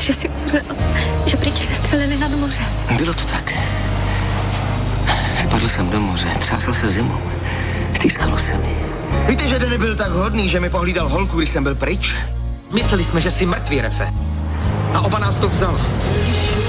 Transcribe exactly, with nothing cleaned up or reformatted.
že jsi umřel, že prý tě sestřelili nad mořem. Bylo to tak. Spadl jsem do moře, třásal se zimou. Stýskalo se mi. Víte, že Danny byl tak hodný, že mi pohlídal holku, když jsem byl pryč? Mysleli jsme, že jsi mrtvý, Refe. A oba nás to vzal.